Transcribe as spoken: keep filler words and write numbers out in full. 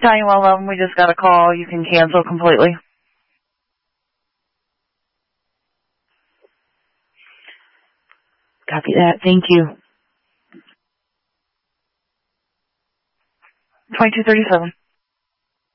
Dining one eleven, we just got a call. You can cancel completely. Copy that. Thank you. twenty-two thirty-seven.